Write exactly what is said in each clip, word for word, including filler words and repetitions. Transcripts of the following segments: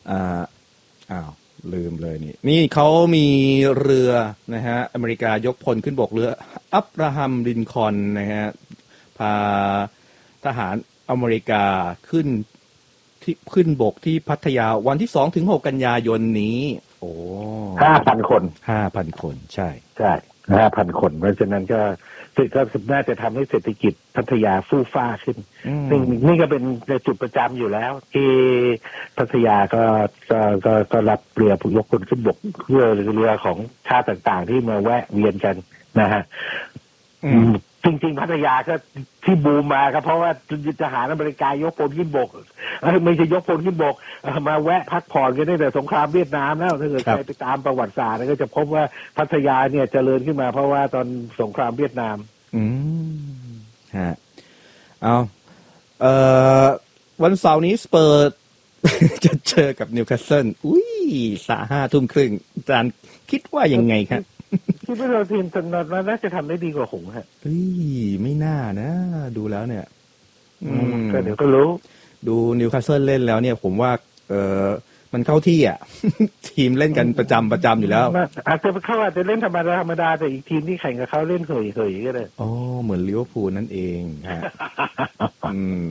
อ่าอ้าวลืมเลยนี่นี่เขามีเรือนะฮะอเมริกายกพลขึ้นบกเรืออับราฮัมลินคอล์นนะฮะพาทหารอเมริกาขึ้นที่ขึ้นบกที่พัทยาวันที่สองถึงหกกันยายนนี้โอ้ห้าพัน คนห้าพัน คนใช่ใช่ ห้าพัน คนเพราะฉะนั้นก็ก็น่าจะทำให้เศรษฐกิจพัทยาฟู่ฟ้าขึ้นซึ่งนี่ก็เป็นจุดประจำอยู่แล้วที่พัทยาก็ก็ก็ก็รับเรือยกพลขึ้นบกเรือเรือของชาติต่างๆที่มาแวะเวียนกันนะฮะจริงๆพัทยาก็ที่บูมมาครับเพราะว่าทหารอเมริกายกพลขึ้นบกไม่ใช่ยกพลขึ้นบกมาแวะพักผ่อนกันตั้งแต่สงครามเวียดนามแล้วถ้าเกิดใครไปตามประวัติศาสตร์ก็จะพบว่าพัทยาเนี่ยเจริญขึ้นมาเพราะว่าตอนสงครามเวียดนามอืมฮะเอาเอ่อวันเสาร์นี้สเปอร์จะเจอกับนิวคาสเซิลอุ้ยสาห้าทุ่มครึ่งอาจารย์คิดว่ายังไงครับคิดว่าเราทีมตอนนั้นน่าจะทำได้ดีกว่าหงส์ฮะเฮ้ยไม่น่านะดูแล้วเนี่ยอืมก็เดี๋ยวก็รู้ดูนิวคาสเซิลเล่นแล้วเนี่ยผมว่าเออมันเข้าที่อ่ะ ทีมเล่นกันประจำประจำอยู่แล้วอาจจะเขาอาจจะเล่นธรรมดาธรรมดาแต่อีกทีมที่แข่งกับเขาเล่นเคยเคยก็ได้อ๋อเหมือนลิเวอร์พูลนั่นเองฮะ อืม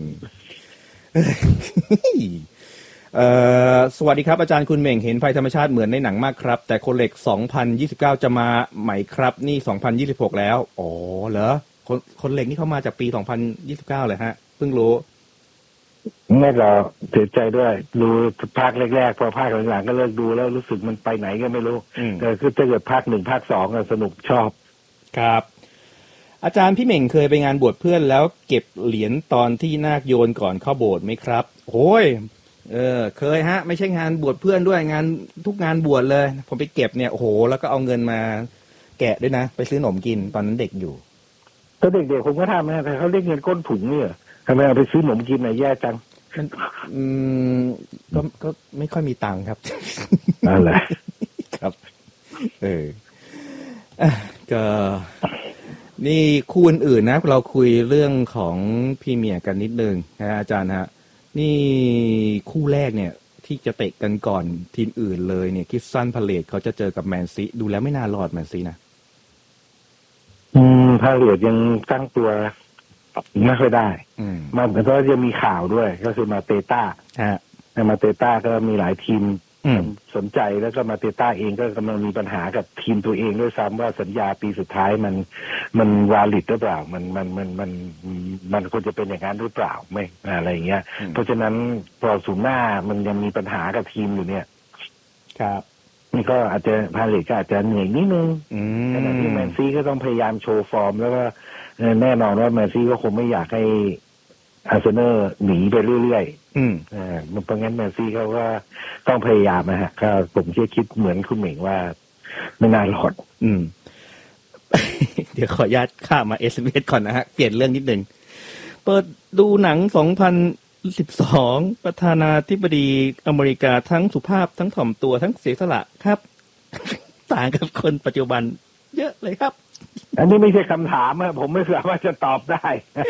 เอ่อสวัสดีครับอาจารย์คุณเหม่งเห็นภัยธรรมชาติเหมือนในหนังมากครับแต่คนเหล็กสองพันยี่สิบเก้าจะมาใหม่ครับนี่สองพันยี่สิบหกแล้วอ๋อเหรอคนคนเหล็กนี่เขามาจากปีสองพันยี่สิบเก้าเลยฮะเพิ่งรู้ไม่หรอกเสียใจด้วยดูภาคแรกๆพอภาคหลังๆก็เลิกดูแล้วรู้สึกมันไปไหนก็ไม่รู้แต่คือถ้าเกิดภาคหนึ่งภาคสองสนุกชอบครับอาจารย์พี่เหม่งเคยไปงานบวชเพื่อนแล้วเก็บเหรียญตอนที่นาคโยนก่อนเข้าโบสถ์ไหมครับโอ้ยเออเคยฮะไม่ใช่งานบวชเพื่อนด้วยงานทุกงานบวชเลยผมไปเก็บเนี่ยโอ้โหแล้วก็เอาเงินมาแกะด้วยนะไปซื้อขนมกินตอนนั้นเด็กอยู่ตอนเด็กๆผมก็ทำนะแต่เขาเรียกเงินก้นถุงเนี่ยทำไมเอาไปซื้อขนมกินไหนแย่จังมันอืมก็ก็ไม่ค่อยมีตังค์ครับนั่นแหละครับเออก็นี่คู่อื่นๆนะเราคุยเรื่องของพรีเมียร์กันนิดนึงนะอาจารย์ฮะนี่คู่แรกเนี่ยที่จะเตะกันก่อนทีมอื่นเลยเนี่ยคริสตัลพาเลซเขาจะเจอกับแมนซีดูแล้วไม่น่ารอดแมนซีนะอืมพาเลซยังตั้งตัวไม่ค่อยได้มันก็จะมีข่าวด้วยก็คือมาเตต้าฮะมาเตต้าก็มีหลายทีมสนใจแล้วก็มาเตต้าเองก็กำลังมีปัญหากับทีมตัวเองด้วยซ้ำว่าสัญญาปีสุดท้ายมันมันวาลิดหรือเปล่ามันมันมันมันมันควรจะเป็นอย่างนั้นหรือเปล่าไม่อะไรอย่างเงี้ยเพราะฉะนั้นพอศูนย์หน้ามันยังมีปัญหากับทีมอยู่เนี่ยครับนี่ก็อาจจะพาเลทก็อาจจะเหนื่อยนิดนึงขณะที่แมนซีก็ต้องพยายามโชว์ฟอร์มแล้วก็แน่นอนว่าแมนซีก็คงไม่อยากให้อาร์เซนอลหนีไปเรื่อยๆอืมอ่าเพราะงั้นแมนซีเขาก็ต้องพยายามนะฮะก็ผมเชื่อคิดเหมือนคุณเหม่งว่าไม่น่ารอดอืม เดี๋ยวขออนุญาตข้ามมา เอส เอ็ม เอส ก่อนนะฮะเปลี่ยนเรื่องนิดนึงเปิดดูหนังสองพันสิบสองประธานาธิบดีอเมริกาทั้งสุภาพทั้งถ่อมตัวทั้งเสียสละครับ ต่างกับคนปัจจุบันเยอะเลยครับอันนี้ไม่ใช่คำถามอะผมไม่สามารถจะตอบได้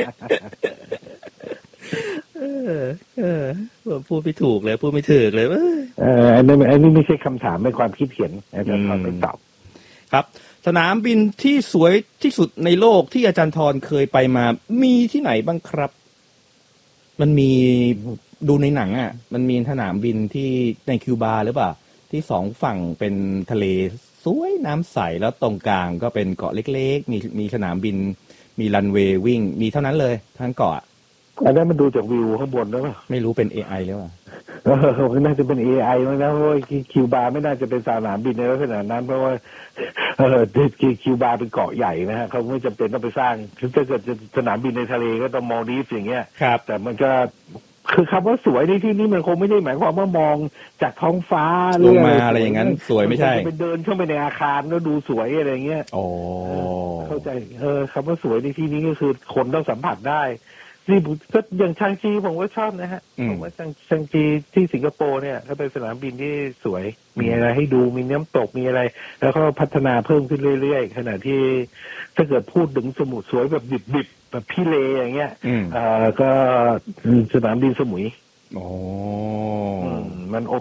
เออเออพูดไม่ถูกเลยพูดไม่ถูกเลยเอออันนี้อันนี้ไม่ใช่คำถามเป็นความคิดเห็นอาจารย์ทรไม่ตอบครับสนามบินที่สวยที่สุดในโลกที่อาจารย์ทรเคยไปมามีที่ไหนบ้างครับมันมีดูในหนังอ่ะมันมีสนามบินที่ในคิวบาหรือเปล่าที่สองฝั่งเป็นทะเลสวยน้ำใสแล้วตรงกลางก็เป็นเกาะเล็กๆมีมีสนามบินมีรันเวย์วิ่งมีเท่านั้นเลยทั้งเกาะอันนั้นมันดูจากวิวข้างบนหรือเปล่าไม่รู้เป็น เอ ไอ หรือเปล่าเออน่าจะเป็น เอ ไอ มั้งนะเพราะว่าคิวบาไม่น่าจะเป็นสนามบินในลักษณะนั้นเพราะว่าเออคิวบาเป็นเกาะใหญ่นะฮะเขาไม่จำเป็นต้องไปสร้างถ้าเกิดสนามบินในทะเลก็ต้องมองดีฟอย่างเงี้ยแต่มันก็คือคำว่าสวยในที่นี้มันคงไม่ได้หมายความว่ามองจากท้องฟ้าลงมาอะไรอย่างนั้นสวยไม่ใช่ไปเดินเข้าไปในอาคารแล้วดูสวยอะไรเงี้ยอ๋อเข้าใจเออคำว่าสวยในที่นี้ก็คือคนต้องสัมผัสได้นี่ก็อย่างชางชีผมก็ชอบนะฮะผมว่าชางชางชีที่สิงคโปร์เนี่ยเขาเป็นสนามบินที่สวยมีอะไรให้ดูมีน้ำตกมีอะไรแล้วก็พัฒนาเพิ่มขึ้นเรื่อยๆขณะที่ถ้าเกิดพูดถึงสมุทรสวยแบบดิบๆแบบพี่เลอย่างเงี้ยอ่าก็สนามบินสมุยอ๋อมันอบ